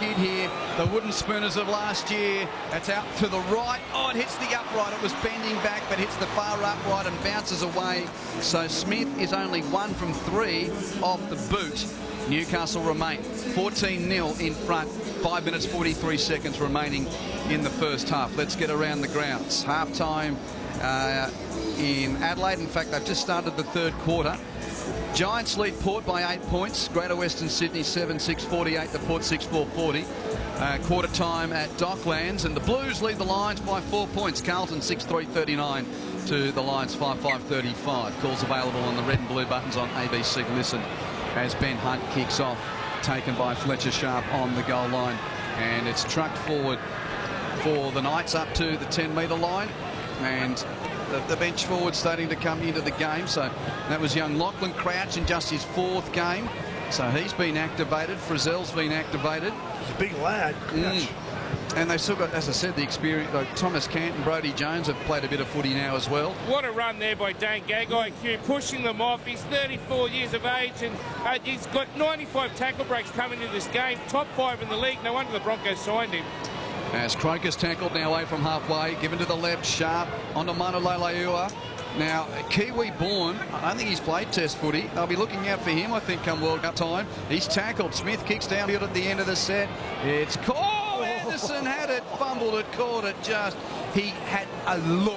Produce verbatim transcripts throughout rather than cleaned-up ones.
kid here. The wooden spooners of last year. It's out to the right. Oh, it hits the upright. It was bending back, but hits the far upright and bounces away. So Smith is only one from three off the boot. Newcastle remain fourteen nil in front. five minutes forty-three seconds remaining in the first half. Let's get around the grounds. Half time uh, in Adelaide. In fact, they've just started the third quarter. Giants lead Port by eight points. Greater Western Sydney seven six forty-eight to Port six four forty. Uh, quarter time at Docklands, and the Blues lead the Lions by four points. Carlton six three thirty-nine to the Lions five five thirty-five. Calls available on the red and blue buttons on A B C Listen as Ben Hunt kicks off, taken by Fletcher Sharp on the goal line, and it's trucked forward for the Knights up to the ten metre line, and the, the bench forward starting to come into the game. So that was young Lachlan Crouch in just his fourth game, so he's been activated. Frizzell's been activated. He's a big lad, Crouch. Mm. And they've still got, as I said, the experience. Like Thomas Cant and Brodie Jones have played a bit of footy now as well. What a run there by Dane Gagai, Q, pushing them off. He's thirty-four years of age, and uh, he's got ninety-five tackle breaks coming into this game. Top five in the league. No wonder the Broncos signed him. As Croker's tackled now away from halfway, given to the left, Sharp onto Manu Leilua. Now, Kiwi born, I don't think he's played test footy. They'll be looking out for him, I think, come World Cup time. He's tackled. Smith kicks downfield at the end of the set. It's caught. Anderson had it, fumbled it, caught it just. He had a look.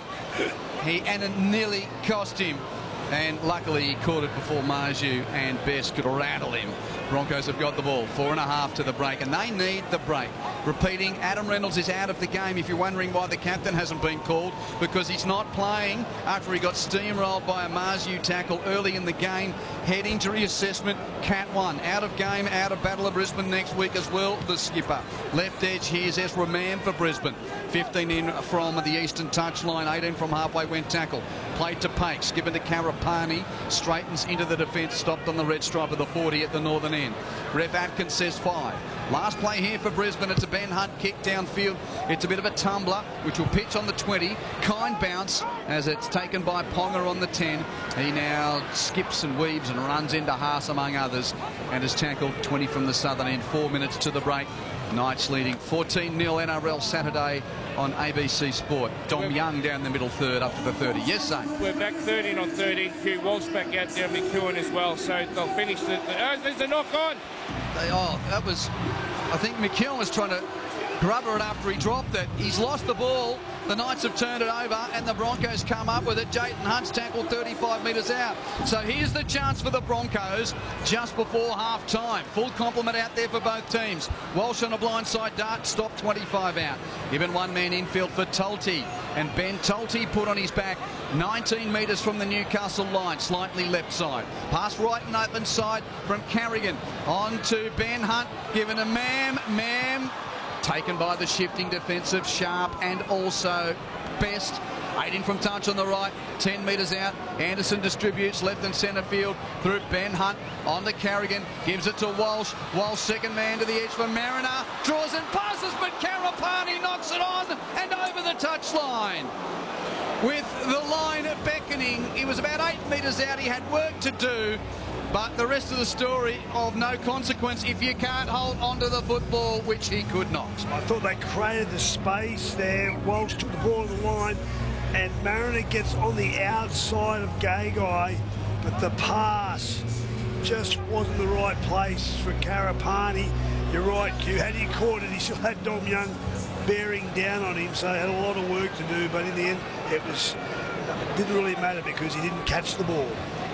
He and it nearly cost him. And luckily he caught it before Marju and Best could rattle him. Broncos have got the ball. Four and a half to the break, and they need the break. Repeating, Adam Reynolds is out of the game. If you're wondering why the captain hasn't been called, because he's not playing after he got steamrolled by a Marju tackle early in the game. Head injury assessment, Cat one. Out of game, out of Battle of Brisbane next week as well, the skipper. Left edge, here's Ezra Mann for Brisbane. fifteen in from the eastern touchline, eighteen from halfway when tackled. Played to Pakes, given to Karapani, straightens into the defence, stopped on the red stripe of the forty at the northern end. Ref Atkins says five. Last play here for Brisbane. It's a Ben Hunt kick downfield. It's a bit of a tumbler, which will pitch on the twenty. Kind bounce as it's taken by Ponga on the ten. He now skips and weaves and runs into Haas, among others, and is tackled. Twenty from the southern end. Four minutes to the break. Knights leading fourteen nil N R L Saturday on A B C Sport. Dom Young down the middle third up to the thirty. Yes, Zane. We're back thirteen on thirteen. Q Walsh back out there, McEwen as well. So they'll finish the... Oh, there's a knock on. They, oh, that was... I think McEwen was trying to grubber it after he dropped it. He's lost the ball. The Knights have turned it over, and the Broncos come up with it. Jayden Hunt's tackled thirty-five metres out. So here's the chance for the Broncos just before half-time. Full complement out there for both teams. Walsh on a blindside dart, stopped twenty-five out. Given one man infield for Tulty, and Ben Tulty put on his back nineteen metres from the Newcastle line, slightly left side. Pass right and open side from Carrigan. On to Ben Hunt, given a Mam, Mam. Taken by the shifting defensive Sharp and also Best. eighteen from touch on the right, ten metres out. Anderson distributes left and centre field through Ben Hunt on to Carrigan. Gives it to Walsh. Walsh second man to the edge for Mariner. Draws and passes, but Karapani knocks it on and over the touchline. With the line beckoning, he was about eight metres out. He had work to do. But the rest of the story of no consequence if you can't hold onto the football, which he could not. I thought they created the space there. Walsh took the ball on the line, and Mariner gets on the outside of Gagai, but the pass just wasn't the right place for Karapani. You're right, Q. Had he caught it, he still had Dom Young bearing down on him, so he had a lot of work to do, but in the end, it was it didn't really matter because he didn't catch the ball.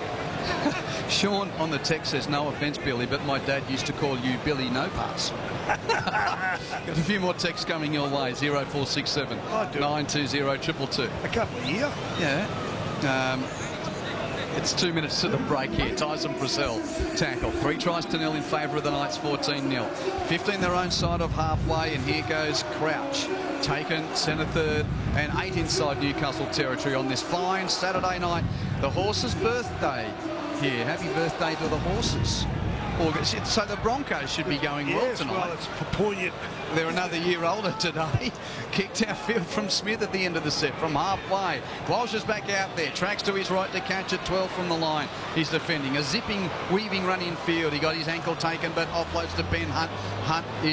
Sean on the text says, no offence, Billy, but my dad used to call you Billy No Pass. Got a few more texts coming your way. zero four six seven nine two zero two two two. A couple of years. Yeah. Um, it's two minutes to the break here. Tyson Frizzell tackle. Three tries to nil in favour of the Knights, fourteen nil. fifteen their own side of halfway, and here goes Crouch. Taken centre third, and eight inside Newcastle territory on this fine Saturday night. The horses' birthday here. Happy birthday to the horses. August. So the Broncos should be going yes, well tonight. Well, it's poignant. They're another year older today. Kicked outfield from Smith at the end of the set from halfway. Walsh is back out there. Tracks to his right to catch it. twelve from the line. He's defending. A zipping, weaving run in field. He got his ankle taken, but offloads to Ben Hunt. Hunt is